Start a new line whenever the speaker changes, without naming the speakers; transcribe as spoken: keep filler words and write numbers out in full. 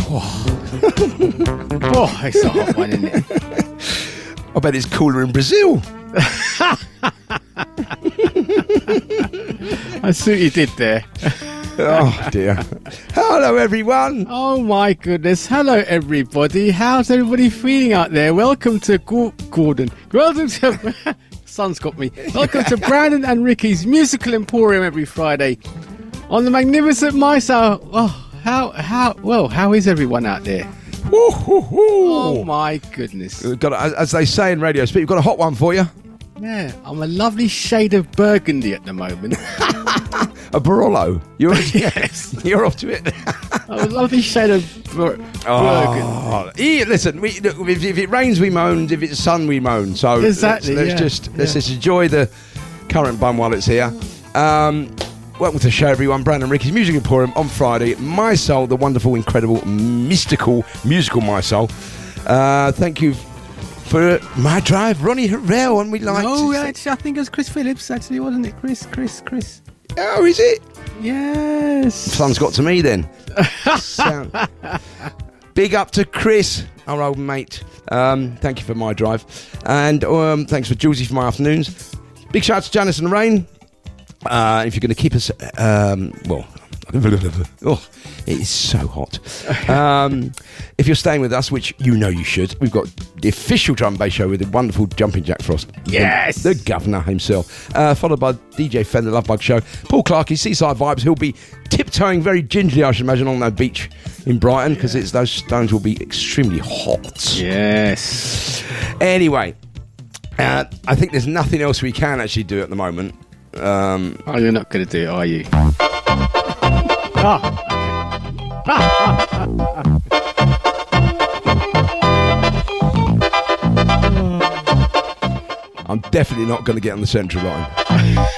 Oh, it's a hot one, isn't it?
I bet it's cooler in Brazil.
I see what you did there.
Oh, dear. Hello, everyone.
Oh, my goodness. Hello, everybody. How's everybody feeling out there? Welcome to G- Gordon. Welcome to... Sun's got me. Welcome to Brandon and Ricky's Musical Emporium every Friday on the magnificent MySoul. Oh, how, how, well, how is everyone out there?
Woo, hoo, hoo.
Oh, my goodness.
We've got, a- as they say in radio speak, we've got a hot one for you.
Yeah, I'm a lovely shade of burgundy at the moment.
A Barolo. You're,
Yes.
you're off to it.
I'm a lovely shade of bur- burgundy.
Oh, yeah, listen, we, look, if, if it rains, we moan. If it's sun, we moan. So
Exactly,
let's, let's
yeah,
just let's
yeah.
just enjoy the current bum while it's here. Um, welcome to the show, everyone. Brandon Ricky's Music Emporium on Friday. My Soul, the wonderful, incredible, mystical, musical My Soul. Uh, thank you for my drive, Ronnie Harrell, and we like.
Oh,
to say-
actually, I think it was Chris Phillips, actually, wasn't it? Chris, Chris, Chris.
Oh, is it?
Yes.
Sun's got to me then. Sound. Big up to Chris, our old mate. Um, thank you for my drive. And um, thanks for Julesy for my afternoons. Big shout out to Janice and Rain. Uh, if you're going to keep us... Um, well... Oh, it is so hot. Um, if you're staying with us, which you know you should, we've got the official drum and bass show with the wonderful Jumping Jack Frost.
Yes!
The, the governor himself. Uh, followed by D J Fen, the Love Bug Show. Paul Clarkey, Seaside Vibes. He'll be tiptoeing very gingerly, I should imagine, on that beach in Brighton, because yeah. it's those stones will be extremely hot.
Yes.
Anyway, uh, I think there's nothing else we can actually do at the moment. Um,
Oh, you're not going to do it, are you? Oh,
I'm definitely not going to get on the central line.